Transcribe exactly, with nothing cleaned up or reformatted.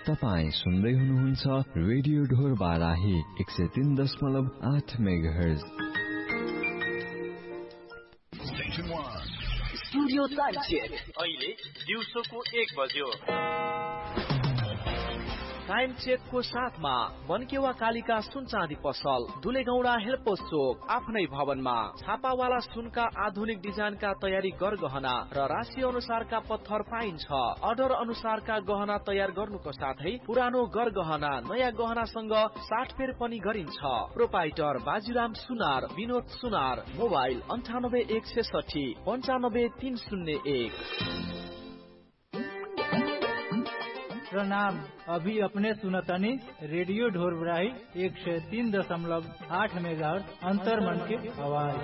तपाईँ सुन्दै हुनुहुन्छ रेडियो ढोर बाराही एक सय तीन दशमलव आठ मेगाहर्ज। स्टुडियो टाइम चेक अहिले दिउँसोको एक बज्यो। टाइम चेकको साथमा बनकेवा कालिका सुन चाँदी पसल, दुलेगौडा हेल्पोस चोक, आफ्नै भवनमा छापावाला सुनका आधुनिक डिजाइनका तयारी गरगहना र राशि अनुसारका पत्थर पाइन्छ। अर्डर अनुसारका गहना तयार गर्नुको साथै पुरानो गरगहना नयाँ गहनासँग साटफेर पनि गरिन्छ। प्रोपाइटर बाजीराम सुनार, विनोद सुनार, मोबाइल अन्ठानब्बे एक छेसठी पन्चानब्बे तीन शून्य एक। प्रणाम, अभी अपने सुनतनी रेडियो ढोरबराही एक सौ तीन दशमलव आठ मेगाहर्ट्ज अंतर्मन के आवाज।